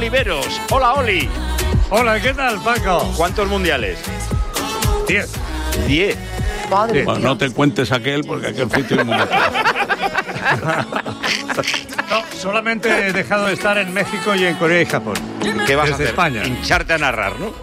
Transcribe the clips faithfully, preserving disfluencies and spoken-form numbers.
Oliveros. Hola, Oli. Hola, ¿qué tal, Paco? ¿Cuántos mundiales? Diez. Diez. Madre Bueno, mía. no te cuentes aquel porque aquel sitio es muy No, solamente he dejado de estar en México y en Corea y Japón. ¿Qué vas Desde a hacer? España. Hincharte a narrar, ¿no?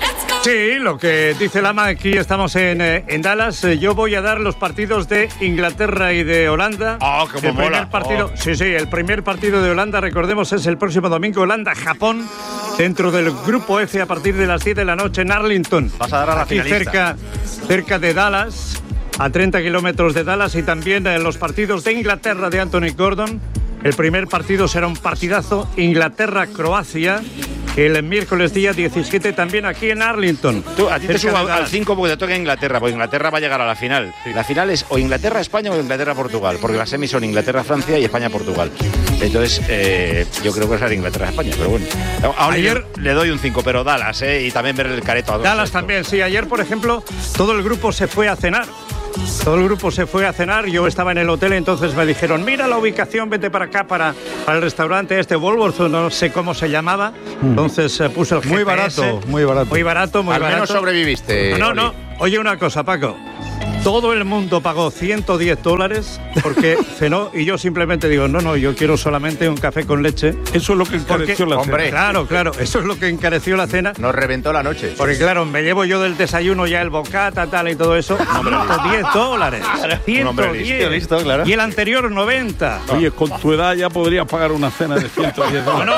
Sí, lo que dice Lama, aquí estamos en, eh, en Dallas. Eh, Yo voy a dar los partidos de Inglaterra y de Holanda. Oh, cómo el primer mola. partido, Oh. Sí, sí, el primer partido de Holanda, recordemos, es el próximo domingo, Holanda-Japón, dentro del Grupo F a partir de las diez de la noche en Arlington. Vas a dar a la aquí finalista. cerca, cerca de Dallas, a treinta kilómetros de Dallas, y también eh, los partidos de Inglaterra de Anthony Gordon. El primer partido será un partidazo, Inglaterra-Croacia, el miércoles día diecisiete, también aquí en Arlington. Tú, a ti te cerca subo de al Dallas. cinco porque te toca Inglaterra, porque Inglaterra va a llegar a la final. La final es o Inglaterra-España o Inglaterra-Portugal, porque las semis son Inglaterra-Francia y España-Portugal. Entonces, eh, yo creo que será Inglaterra-España, pero bueno. Ahora Ayer- le doy un cinco, pero Dallas, ¿eh? Y también ver el careto. a Dallas esto. también, sí. Ayer, por ejemplo, todo el grupo se fue a cenar. Todo el grupo se fue a cenar, yo estaba en el hotel, entonces me dijeron, mira la ubicación, vete para acá, para, para el restaurante este, Wolworth, no sé cómo se llamaba. Entonces eh, puse el G P S. Muy barato, muy barato. Muy barato, muy Al barato. menos sobreviviste. No, no, Oli. no. Oye, una cosa, Paco. Todo el mundo pagó ciento diez dólares porque cenó y yo simplemente digo, no, no, yo quiero solamente un café con leche. Eso es lo que encareció la hombre, cena. Claro, claro, eso es lo que encareció la cena. Nos reventó la noche. Porque claro, me llevo yo del desayuno ya el bocata, tal y todo eso. ciento diez dólares. ciento diez. listo, claro. Y el anterior noventa. Oye, con tu edad ya podrías pagar una cena de ciento diez dólares.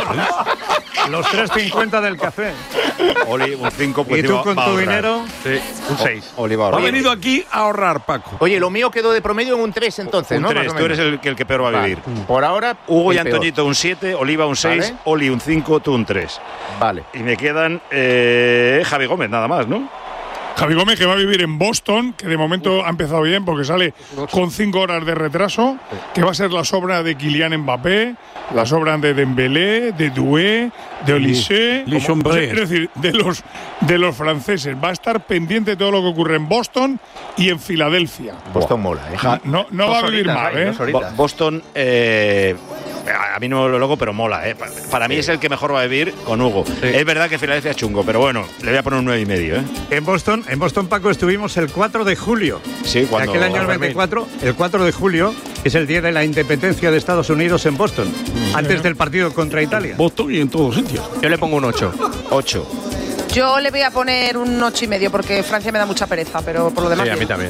Los tres cincuenta del café. Oli, un cinco, pues ¿Y te tú va- con va a tu ahorrar. dinero? Sí, un seis. Oli va a Ha ahorrar. venido aquí a ahorrar, Paco. Oye, lo mío quedó de promedio en un tres entonces, Un ¿no? tres, Más o tú eres menos. el, el que peor va a Vale. vivir. Por ahora, Hugo y el peor. Antoñito un siete, Oliva un seis, Vale. Oli un cinco, tú un tres. Vale. Y me quedan eh, Javi Gómez nada más, ¿no? Javi Gómez, que va a vivir en Boston, que de momento ha empezado bien porque sale con cinco horas de retraso, que va a ser la sobra de Kylian Mbappé, la sobra de Dembélé, de Doué, de Olise, Li- Lichombré. es decir, de los, de los franceses. Va a estar pendiente de todo lo que ocurre en Boston y en Filadelfia. Boston mola, ¿eh? No, no va a vivir horitas, mal, ahí, ¿eh? dos horitas. Bo- Boston, eh, a a mí no lo loco, pero mola, ¿eh? Pa- Para mí es el que mejor va a vivir con Hugo. Es verdad que Filadelfia es chungo, pero bueno, le voy a poner un nueve y medio, ¿eh? En Boston, en Boston, Paco, estuvimos el cuatro de julio. Sí, De cuando. aquel año el veinticuatro, el cuatro de julio, es el día de la independencia de Estados Unidos en Boston, antes del partido contra Italia. Boston y en todos sitios. Yo le pongo un ocho. ocho. Yo le voy a poner un ocho y medio porque Francia me da mucha pereza, pero por lo demás. bien. también.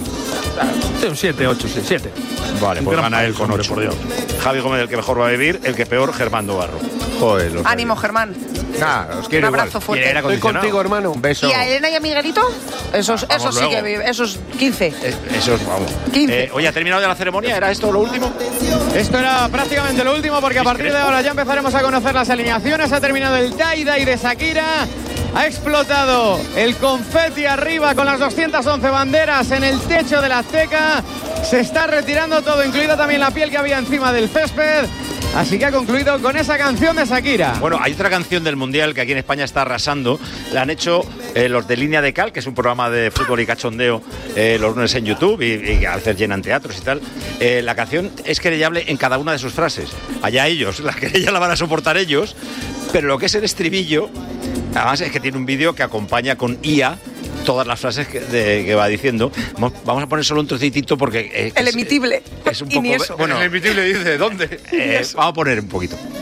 Un siete, ocho, siete. Vale, pues gran gana él país, con hombre, ocho. por Dios. Javi Gómez, el que mejor va a vivir, el que peor, Germán Barro. Joder, los Ánimo, Germán. Nah, os Un quiero igual. abrazo fuerte. Estoy contigo, hermano. Un beso. ¿Y a Elena y a Miguelito? Esos, Vamos esos sí luego. que viven, esos quince. Eh, Eso es, vamos. quince. Eh, oye, ¿ha terminado ya la ceremonia? ¿Era esto lo último? Esto era prácticamente lo último porque a partir de ahora ya empezaremos a conocer las alineaciones. Ha terminado el tie-dye de Shakira. Ha explotado el confeti arriba con las doscientas once banderas en el techo de la Azteca. Se está retirando todo, incluida también la piel que había encima del césped. Así que ha concluido con esa canción de Shakira. Bueno, hay otra canción del Mundial que aquí en España está arrasando. La han hecho eh, los de Línea de Cal, que es un programa de fútbol y cachondeo eh, los lunes en YouTube y, y a veces llenan teatros y tal. Eh, la canción es querellable en cada una de sus frases. Allá ellos, la querella la van a soportar ellos, pero lo que es el estribillo, además es que tiene un vídeo que acompaña con I A todas las frases que, de- que va diciendo. Vamos vamos a poner solo un trocitito porque... eh, El es- emitible. Es un Y ni poco... eso. Bueno, El emitible dice, ¿dónde? eh, vamos a poner un poquito.